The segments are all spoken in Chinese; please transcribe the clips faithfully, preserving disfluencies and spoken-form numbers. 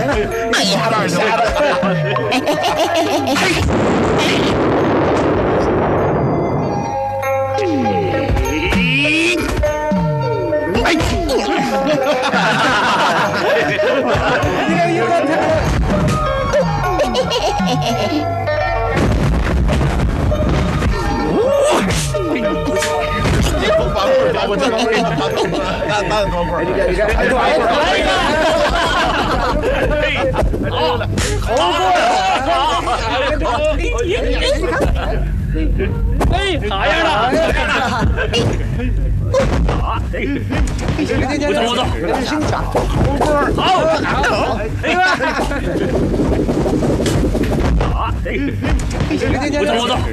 瞎了瞎了。你看，有点太。我这帮人，干干多会儿，你看你看，哎呀，来一个，好，好过呀，哎，咋样了？好，不走不走，好过，好，好，哎呀，好，不走不走。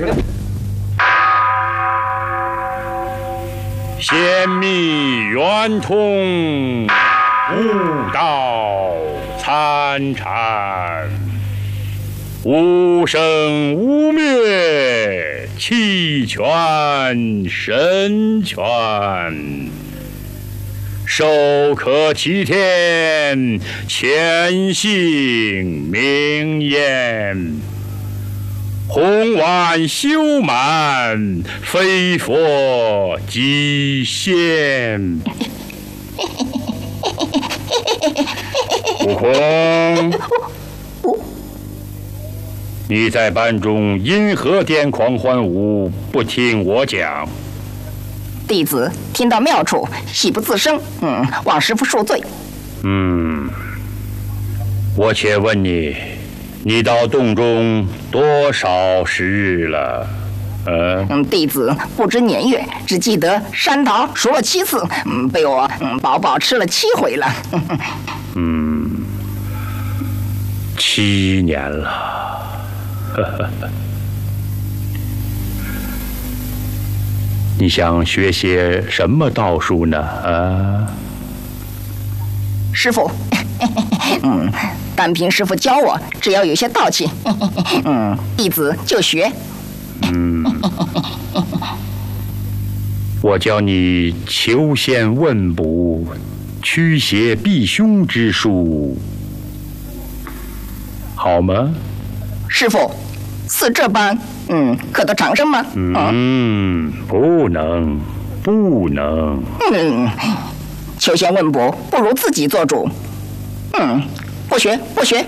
显密圆通，悟道参禅，无生无灭，气全神全，手可齐天，潜行明言。洪万修满，非佛即仙。悟空，你在班中因何癫狂欢舞，不听我讲？ 弟子听到妙处，喜不自胜，嗯，望师父恕罪。 嗯，我且问你。你到洞中多少时日了？呃、 嗯，弟子不知年月，只记得山桃熟了七次，嗯，被我嗯饱饱吃了七回了。 嗯，七年了。呵呵你想学些什么道术呢？啊？ 师父，嗯。单凭师父教我，只要有些道气，嗯，弟子就学。 嗯，我教你求仙问卜、驱邪避凶之术，好吗？ 师父，似这般，嗯，可得长生吗？ 嗯，不能，不能。 嗯，求仙问卜，不如自己做主。嗯。不学不学。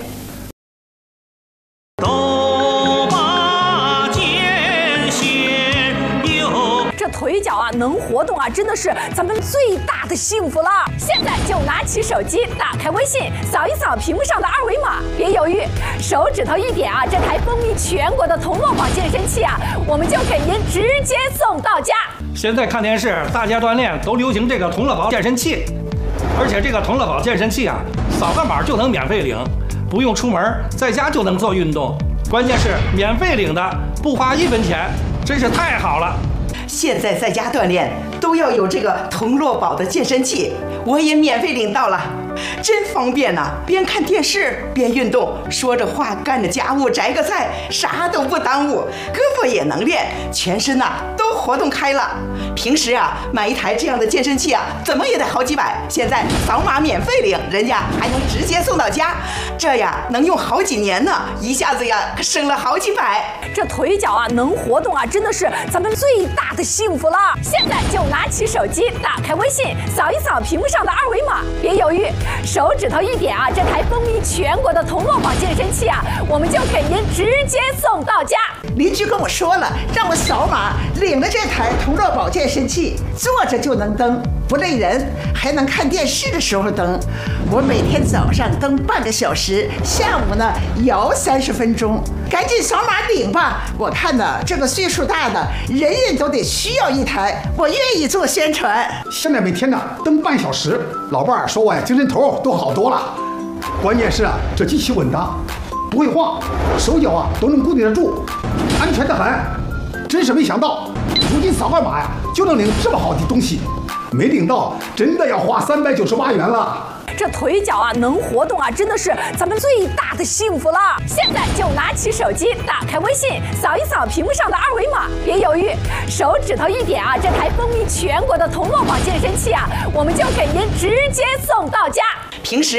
这腿脚啊能活动啊，真的是咱们最大的幸福了。现在就拿起手机，打开微信，扫一扫屏幕上的二维码，别犹豫，手指头一点啊，这台风靡全国的同乐宝健身器啊，我们就给您直接送到家。 现在看电视，大家锻炼都流行这个同乐宝健身器。而且这个同乐宝健身器啊，扫个码就能免费领，不用出门，在家就能做运动。关键是免费领的，不花一分钱，真是太好了。 现在在家锻炼都要有这个同乐宝的健身器，我也免费领到了，真方便呐、啊！边看电视边运动，说着话干着家务，摘个菜，啥都不耽误，胳膊也能练，全身呐、啊、都活动开了。平时啊买一台这样的健身器啊，怎么也得好几百，现在扫码免费领，人家还能直接送到家，这呀能用好几年呢，一下子呀可省了好几百。 这腿脚啊能活动啊，真的是咱们最大的幸福了。现在就拿起手机，打开微信，扫一扫屏幕上的二维码，别犹豫，手指头一点啊，这台风靡全国的同乐宝健身器啊，我们就给您直接送到家。 邻居跟我说了，让我扫码领了这台同乐宝健身器，坐着就能蹬，不累人，还能看电视的时候蹬。我每天早上蹬半个小时，下午呢摇三十分钟。赶紧扫码领吧！我看呢，这个岁数大的人人都得需要一台，我愿意做宣传。 现在每天呢蹬半小时，老伴儿说我呀精神头都好多了。关键是啊，这机器稳当，不会晃，手脚啊都能固定得住，安全得很。真是没想到，如今扫个码呀就能领这么好的东西，没领到真的要花三百九十八元了。 这腿脚啊能活动啊，真的是咱们最大的幸福了。现在就拿起手机，打开微信，扫一扫屏幕上的二维码，别犹豫，手指头一点啊，这台风靡全国的同乐宝健身器啊，我们就给您直接送到家。 平时